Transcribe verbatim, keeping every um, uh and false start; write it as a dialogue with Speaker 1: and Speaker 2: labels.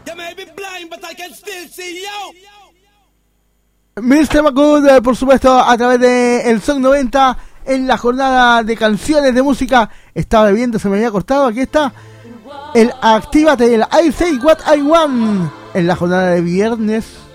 Speaker 1: mister Magoo, por supuesto, a través de el Song noventa en la jornada de canciones de música. Estaba bebiendo, se me había cortado. Aquí está el Actívate, el I Say What I Want en la jornada de viernes.